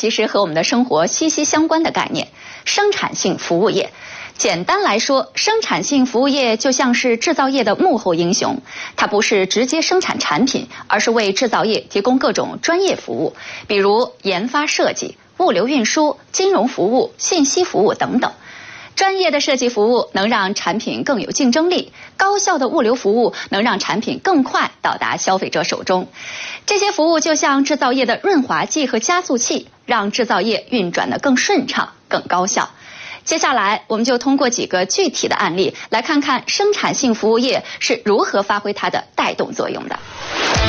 其实和我们的生活息息相关的概念——生产性服务业。简单来说，生产性服务业就像是制造业的幕后英雄，它不是直接生产产品，而是为制造业提供各种专业服务，比如研发设计、物流运输、金融服务、信息服务等等。专业的设计服务能让产品更有竞争力，高效的物流服务能让产品更快到达消费者手中。这些服务就像制造业的润滑剂和加速器，让制造业运转得更顺畅、更高效。接下来，我们就通过几个具体的案例，来看看生产性服务业是如何发挥它的带动作用的。